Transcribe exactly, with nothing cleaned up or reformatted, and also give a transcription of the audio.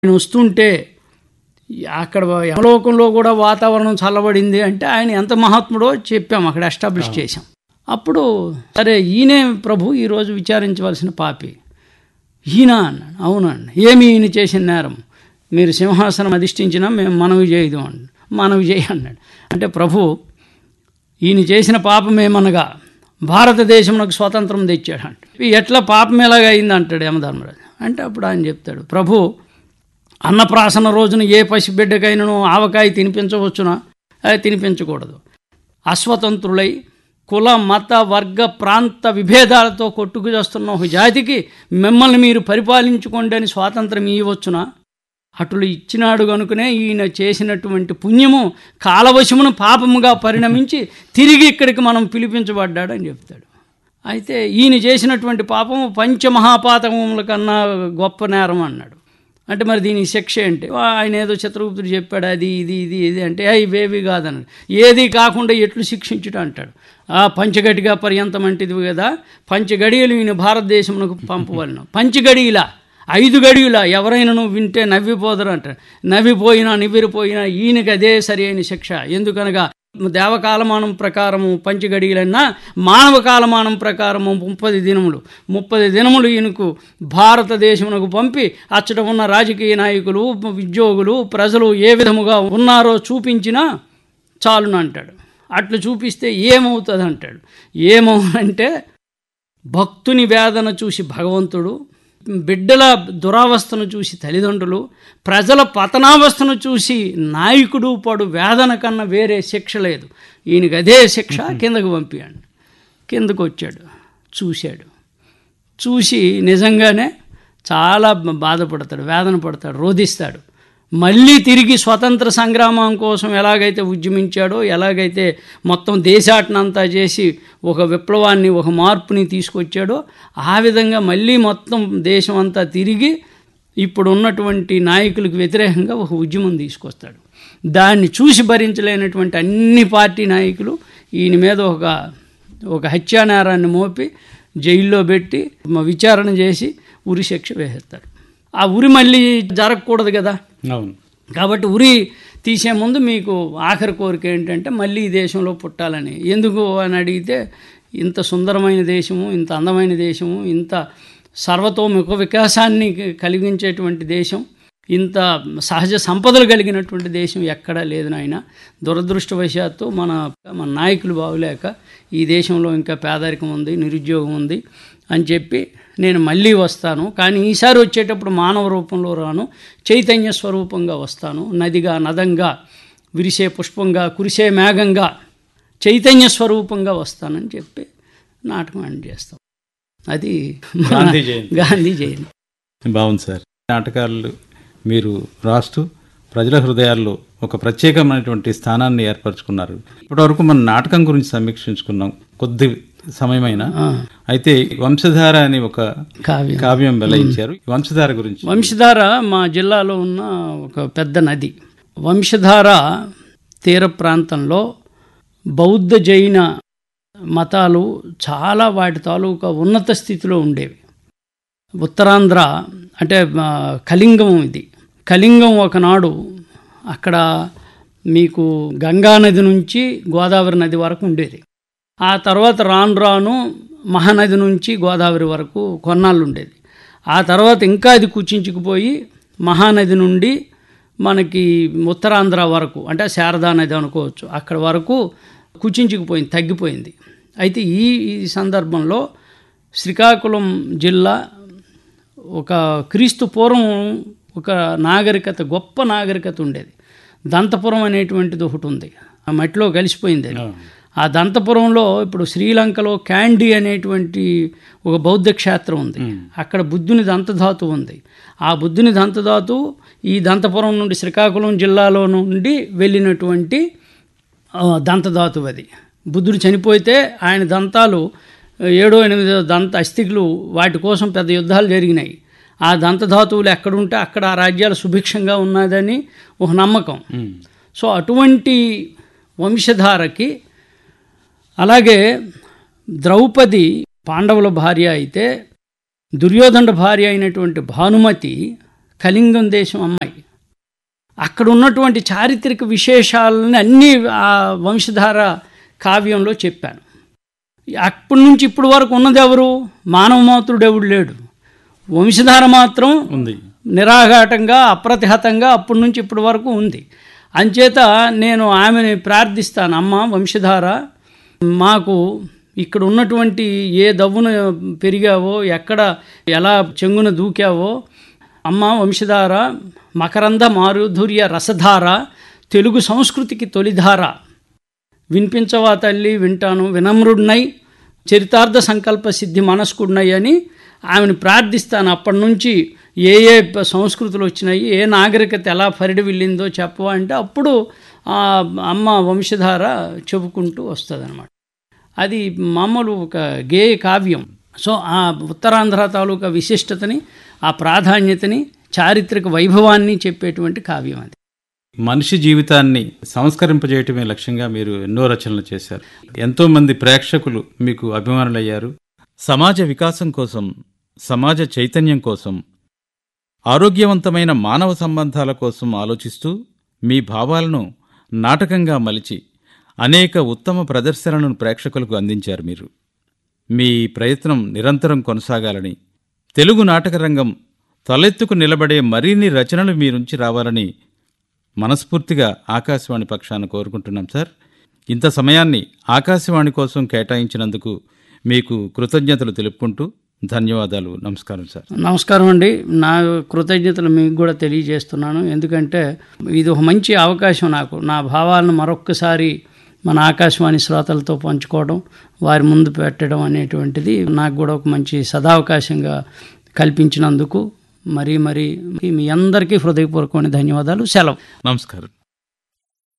ఆయన వస్తుంటే అక్కడ యమలోకంలో కూడా వాతావరణం చల్లబడింది అంటే ఆయన ఎంత మహాత్ముడో చెప్పాం, అక్కడ ఎస్టాబ్లిష్ చేశాం. అప్పుడు సరే ఈయనే ప్రభు ఈరోజు విచారించవలసిన పాపి ఈయన అన్నాడు. అవునండి, ఏమి ఈయన చేసిన నేరం? మీరు సింహాసనం అధిష్ఠించినా మేము మనవి చేయదు అండి. మనవి చేయ అన్నాడు. అంటే ప్రభు ఈయన చేసిన పాపం ఏమనగా భారతదేశంలోకి స్వాతంత్రం తెచ్చాడు అంటే ఎట్లా పాపం ఎలాగ అయింది అంటాడు యమధర్మరాజు. అంటే అప్పుడు ఆయన చెప్తాడు, ప్రభు అన్నప్రాసన రోజున ఏ పసిబిడ్డకైనాను ఆవకాయ తినిపించవచ్చునా? అది తినిపించకూడదు. అస్వతంత్రులై కుల మత వర్గ ప్రాంత విభేదాలతో కొట్టుకు చేస్తున్న ఒక జాతికి మిమ్మల్ని మీరు పరిపాలించుకోండి అని స్వాతంత్రం ఇవ్వచ్చునా? అట్లు ఇచ్చినాడు కనుకనే ఈయన చేసినటువంటి పుణ్యము కాలవశమును పాపముగా పరిణమించి తిరిగి ఇక్కడికి మనం పిలిపించబడ్డాడు అని చెప్తాడు. అయితే ఈయన చేసినటువంటి పాపము పంచమహాపాతకముల కన్నా గొప్ప నేరం అన్నాడు. అంటే మరి దీని శిక్ష ఏంటి? ఆయన ఏదో చిత్రగుప్తుడు చెప్పాడు, అది ఇది ఇది ఇది అంటే ఇవేవి కాదన్నాడు. ఏది కాకుండా ఎట్లు శిక్షించుట అంటాడు. ఆ పంచగడిగా పర్యంతం అంటే ఇది కదా, పంచగడియలు ఈయన భారతదేశమునకు పంపవలను. పంచగడియలా ఐదు గడియులా ఎవరైనా నువ్వు వింటే నవ్విపోదరు అంటాడు. నవ్విపోయినా నివ్విరిపోయినా ఈయనకి అదే సరి అయిన శిక్ష. ఎందుకనగా దేవకాలమానం ప్రకారము పంచగడియలన్నా మానవ కాలమానం ప్రకారము ముప్పది దినములు ముప్పది దినములు ఈయనకు భారతదేశమునకు పంపి అచ్చట ఉన్న రాజకీయ నాయకులు ఉద్యోగులు ప్రజలు ఏ విధముగా ఉన్నారో చూపించినా చాలును అంటాడు. అట్లు చూపిస్తే ఏమవుతుంది అంటాడు. ఏమవునంటే భక్తుని వేదన చూసి భగవంతుడు, బిడ్డల దురావస్థను చూసి తల్లిదండ్రులు, ప్రజల పతనావస్థను చూసి నాయకుడు పడు వేదన కన్నా వేరే శిక్ష లేదు. ఈయనకి అదే శిక్ష. కిందకు పంపించండి. కిందకు వచ్చాడు, చూశాడు. చూసి నిజంగానే చాలా బాధపడతాడు, వేదన పడతాడు, రోధిస్తాడు. మళ్ళీ తిరిగి స్వతంత్ర సంగ్రామం కోసం ఎలాగైతే ఉద్యమించాడో, ఎలాగైతే మొత్తం దేశాటనంతా చేసి ఒక విప్లవాన్ని ఒక మార్పుని తీసుకొచ్చాడో ఆ విధంగా మళ్ళీ మొత్తం దేశం అంతా తిరిగి ఇప్పుడు ఉన్నటువంటి నాయకులకు వ్యతిరేకంగా ఒక ఉద్యమం తీసుకొస్తాడు. దాన్ని చూసి భరించలేనటువంటి అన్ని పార్టీ నాయకులు ఈయన మీద ఒక ఒక హత్యానేరాన్ని మోపి జైల్లో పెట్టి విచారణ చేసి ఉరి శిక్ష వేసేస్తారు. ఆ ఉరి మళ్ళీ జరగకూడదు కదా. అవును. కాబట్టి ఉరి తీసే ముందు మీకు ఆఖరి కోరిక ఏంటంటే మళ్ళీ ఈ దేశంలో పుట్టాలని. ఎందుకు అని అడిగితే ఇంత సుందరమైన దేశము, ఇంత అందమైన దేశము, ఇంత సర్వతోముఖ వికాసాన్ని కలిగించేటువంటి దేశం, ఇంత సహజ సంపదలు కలిగినటువంటి దేశం ఎక్కడా లేదు నాయన. దురదృష్టవశాత్తు మన మన నాయకులు బాగులేక ఈ దేశంలో ఇంకా పేదరికం ఉంది, నిరుద్యోగం ఉంది అని చెప్పి నేను మళ్ళీ వస్తాను. కానీ ఈసారి వచ్చేటప్పుడు మానవ రూపంలో రాను, చైతన్య స్వరూపంగా వస్తాను. నదిగా, నదంగా, విరిసే పుష్పంగా, కురిసే మేఘంగా, చైతన్య స్వరూపంగా వస్తానని చెప్పి నాటకం అని చేస్తాం. అది గాంధీ జయంతి. గాంధీ జయంతి. బాగుంది సార్. నాటకాలు మీరు రాస్తూ ప్రజల హృదయాల్లో ఒక ప్రత్యేకమైనటువంటి స్థానాన్ని ఏర్పరచుకున్నారు. ఇప్పటివరకు మన నాటకం గురించి సమీక్షించుకున్నాం కొద్ది సమయమైనా. అయితే వంశధార అని ఒక కావ్యం కావ్యం వెల్లయించారు. వంశధార గురించి. వంశధార మా జిల్లాలో ఉన్న ఒక పెద్ద నది. వంశధార తీర ప్రాంతంలో బౌద్ధ జైన మతాలు చాలా వాటి తాలూకా ఉన్నత స్థితిలో ఉండేవి. ఉత్తరాంధ్ర అంటే కళింగం, ఇది కళింగం ఒకనాడు అక్కడ మీకు గంగా నది నుంచి గోదావరి నది వరకు ఉండేది. ఆ తర్వాత రాను రాను మహానది నుంచి గోదావరి వరకు కొన్నాళ్ళు ఉండేది. ఆ తర్వాత ఇంకా అది కుచించుకుపోయి మహానది నుండి మనకి ఉత్తరాంధ్ర వరకు అంటే శారదా నది అనుకోవచ్చు, అక్కడ వరకు కుచించుకుపోయింది, తగ్గిపోయింది. అయితే ఈ ఈ సందర్భంలో శ్రీకాకుళం జిల్లా ఒక క్రీస్తు పూర్వం ఒక నాగరికత, గొప్ప నాగరికత ఉండేది. దంతపురం అనేటువంటిది ఒకటి ఉంది, ఆ మట్టిలో కలిసిపోయింది. ఆ దంతపురంలో ఇప్పుడు శ్రీలంకలో క్యాండీ అనేటువంటి ఒక బౌద్ధ క్షేత్రం ఉంది. అక్కడ బుద్ధుని దంతధాతు ఉంది. ఆ బుద్ధుని దంతధాతు ఈ దంతపురం నుండి శ్రీకాకుళం జిల్లాలో నుండి వెళ్ళినటువంటి దంతధాతు. అది బుద్ధుడు చనిపోతే ఆయన దంతాలు ఏడో ఎనిమిదో దంత అస్థికులు వాటి కోసం పెద్ద యుద్ధాలు జరిగినాయి. ఆ దంతధాతువులు ఎక్కడుంటే అక్కడ ఆ రాజ్యాలు సుభిక్షంగా ఉన్నదని ఒక నమ్మకం. సో అటువంటి వంశధారకి, అలాగే ద్రౌపది పాండవుల భార్య అయితే దుర్యోధన భార్య అయినటువంటి భానుమతి కళింగం దేశం అమ్మాయి. అక్కడ ఉన్నటువంటి చారిత్రక విశేషాలని అన్నీ ఆ వంశధార కావ్యంలో చెప్పాను. అప్పటి నుంచి ఇప్పటి వరకు ఉన్నది ఎవరు? మానవ మాతృడు ఎవడు లేడు. వంశధార మాత్రం ఉంది, నిరాఘాటంగా అప్రతిహతంగా అప్పటి నుంచి ఇప్పటి వరకు ఉంది. అంచేత నేను ఆమెని ప్రార్థిస్తాను, అమ్మ వంశధార, మాకు ఇక్కడ ఉన్నటువంటి ఏ దవ్వున పెరిగావో, ఎక్కడ ఎలా చెంగున దూకావో, అమ్మ వంశధార, మకరంద మారుధుర్య రసధార, తెలుగు సంస్కృతికి తొలిధార, వినిపించవా తల్లి వింటాను, వినమ్రుడినై చరితార్థ సంకల్ప సిద్ధి మనస్కుడినై అని ఆమెను ప్రార్థిస్తాను. అప్పటి నుంచి ఏ ఏ సంస్కృతులు వచ్చినాయి, ఏ నాగరికత ఎలా పరిడి వెళ్ళిందో చెప్పవా అంటే అప్పుడు ఆ అమ్మ వంశధార చెప్పుకుంటూ వస్తుంది అనమాట. అది మామూలు ఒక గేయ కావ్యం. సో ఆ ఉత్తరాంధ్ర తాలూకా విశిష్టతని, ఆ ప్రాధాన్యతని, చారిత్రక వైభవాన్ని చెప్పేటువంటి కావ్యం అది. మనిషి జీవితాన్ని సంస్కరింపజేయటమే లక్ష్యంగా మీరు ఎన్నో రచనలు చేశారు. ఎంతో మంది ప్రేక్షకులు మీకు అభిమానులయ్యారు. సమాజ వికాసం కోసం, సమాజ చైతన్యం కోసం, ఆరోగ్యవంతమైన మానవ సంబంధాల కోసం ఆలోచిస్తూ మీ భావాలను నాటకంగా మలిచి అనేక ఉత్తమ ప్రదర్శనలను ప్రేక్షకులకు అందించారు మీరు. మీ ప్రయత్నం నిరంతరం కొనసాగాలని, తెలుగు నాటక రంగం తలెత్తుకు నిలబడే మరిన్ని రచనలు మీ నుంచి రావాలని మనస్ఫూర్తిగా ఆకాశవాణి పక్షాన కోరుకుంటున్నాం సార్. ఇంత సమయాన్ని ఆకాశవాణి కోసం కేటాయించినందుకు మీకు కృతజ్ఞతలు తెలుపుకుంటూ ధన్యవాదాలు. నమస్కారం సార్. నమస్కారం అండి. నా కృతజ్ఞతలు మీకు కూడా తెలియజేస్తున్నాను. ఎందుకంటే ఇది ఒక మంచి అవకాశం నాకు, నా భావాలను మరొక్కసారి మన ఆకాశవాణి శ్రోతలతో పంచుకోవడం, వారి ముందు పెట్టడం అనేటువంటిది నాకు కూడా ఒక మంచి సదావకాశంగా కల్పించినందుకు మరీ మరీ మీ అందరికీ హృదయపూర్వకమైన ధన్యవాదాలు. సెలవు. నమస్కారం.